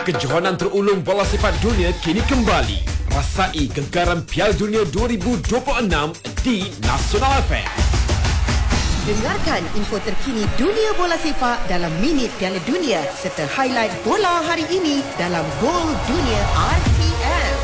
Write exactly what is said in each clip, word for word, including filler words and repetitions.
Kejohanan terulung bola sepak dunia kini kembali. Rasai gegaran Piala Dunia dua ribu dua puluh enam di Nasional F M. Dengarkan info terkini dunia bola sepak dalam Minit Piala Dunia serta highlight bola hari ini dalam Gol Dunia R T M.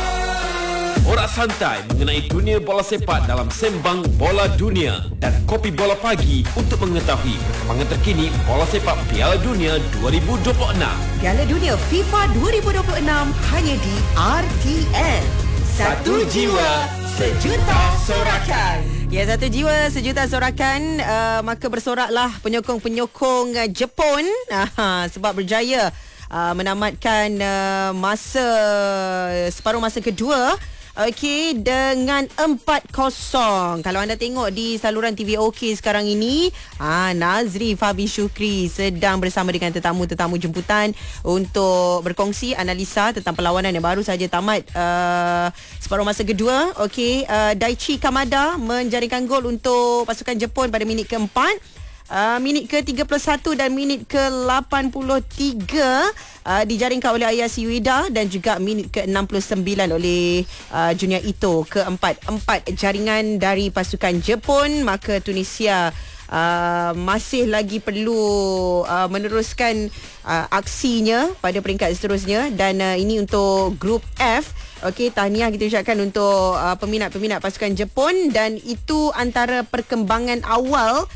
Borak santai mengenai dunia bola sepak dalam Sembang Bola Dunia dan Kopi Bola Pagi untuk mengetahui perkembangan terkini bola sepak Piala Dunia dua ribu dua puluh enam. Piala Dunia FIFA dua ribu dua puluh enam hanya di R T M. Satu jiwa, sejuta sorakan. Ya, satu jiwa sejuta sorakan. uh, Maka bersoraklah penyokong-penyokong uh, Jepun uh, sebab berjaya uh, menamatkan uh, masa separuh masa kedua. Okey, dengan empat kosong. Kalau anda tengok di saluran T V OK sekarang ini, ah Nazri Fabi Syukri sedang bersama dengan tetamu-tetamu jemputan untuk berkongsi analisa tentang perlawanan yang baru saja tamat uh, separuh masa kedua. Okey, uh, Daichi Kamada menjaringkan gol untuk pasukan Jepun pada minit keempat. Uh, minit ke tiga puluh satu dan minit ke lapan puluh tiga uh, dijaringkan oleh Ayashi Ueda, dan juga minit ke enam puluh sembilan oleh uh, Junya Ito. Keempat-empat jaringan dari pasukan Jepun. Maka Tunisia Uh, masih lagi perlu uh, meneruskan uh, aksinya pada peringkat seterusnya, dan uh, ini untuk grup F. Okey, tahniah kita ucapkan untuk uh, peminat-peminat pasukan Jepun, dan itu antara perkembangan awal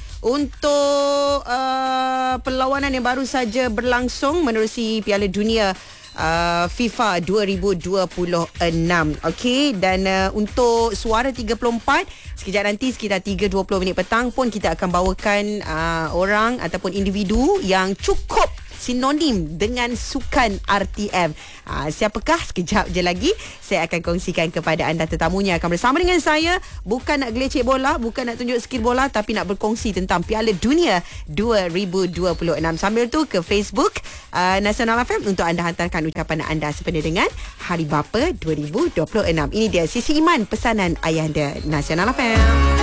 untuk uh, perlawanan yang baru saja berlangsung menerusi Piala Dunia Uh, FIFA dua ribu dua puluh enam. Okey, dan uh, untuk Suara tiga puluh empat, sekejap nanti sekitar tiga dua puluh minit petang pun kita akan bawakan uh, orang ataupun individu yang cukup sinonim dengan sukan R T M. Uh, siapakah? Sekejap je lagi saya akan kongsikan kepada anda. Tetamunya akan bersama dengan saya. Bukan nak gelecek bola, bukan nak tunjuk skill bola, tapi nak berkongsi tentang Piala Dunia dua ribu dua puluh enam. Sambil tu ke Facebook uh, Nasional F M untuk anda hantarkan ucapan anda sepenuh dengan Hari Bapa dua ribu dua puluh enam. Ini dia Sisi Iman, pesanan Ayahanda Nasional F M.